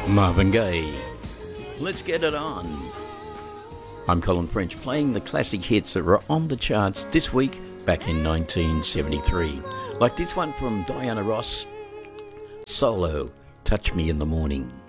Marvin Gaye. Let's get it on. I'm Colin French, playing the classic hits that were on the charts this week back in 1973. Like this one from Diana Ross, Solo, Touch Me in the Morning.